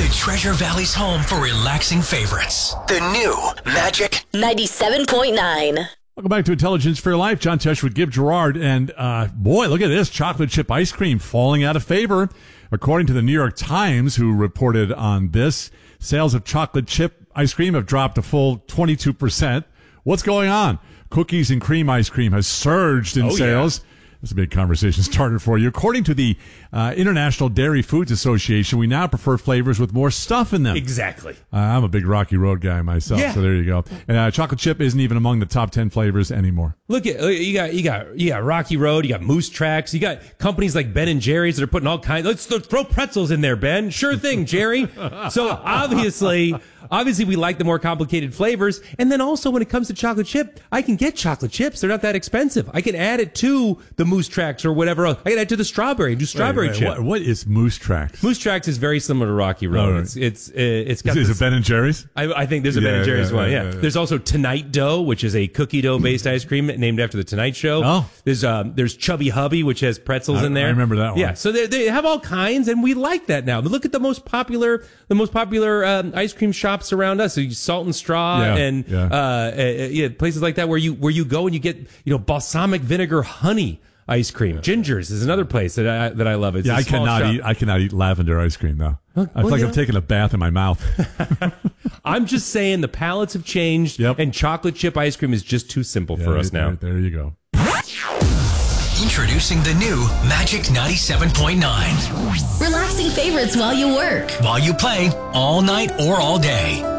The Treasure Valley's home for relaxing favorites. The new Magic 97.9. Welcome back to Intelligence for Your Life. John Tesh with Gibb Gerard. And boy, look at this. Chocolate chip ice cream falling out of favor. According to the New York Times, who reported on this, sales of chocolate chip ice cream have dropped a full 22%. What's going on? Cookies and cream ice cream has surged in sales. Yeah. That's a big conversation starter for you. According to the International Dairy Foods Association, we now prefer flavors with more stuff in them. Exactly. I'm a big Rocky Road guy myself, so there you go. And chocolate chip isn't even among the top 10 flavors anymore. Look at you got Rocky Road, you got Moose Tracks, you got companies like Ben and Jerry's that are putting all kinds. Let's throw pretzels in there, Ben. Sure thing, Jerry. So obviously we like the more complicated flavors. And then also when it comes to chocolate chip, I can get chocolate chips. They're not that expensive. I can add it to the Moose Tracks or whatever else. I can add it to the strawberry and do strawberry chip. What is Moose Tracks? Moose Tracks is very similar to Rocky Road. Right. It's got Is it Ben and Jerry's? I think there's a Ben and Jerry's one. Yeah. There's also Tonight Dough, which is a cookie dough based ice cream named after the Tonight Show. Oh. There's Chubby Hubby, which has pretzels in there. I remember that one. Yeah. So they have all kinds, and we like that now. But look at the most popular ice cream shops around us. So Salt and Straw and places like that where you go and you get balsamic vinegar honey ice cream. Ginger's is another place that I love. It's I cannot eat lavender ice cream though. I feel like I'm taking a bath in my mouth. I'm just saying the palates have changed, and chocolate chip ice cream is just too simple for us now. There you go. Introducing the new Magic 97.9. Relaxing favorites while you work. While you play, all night or all day.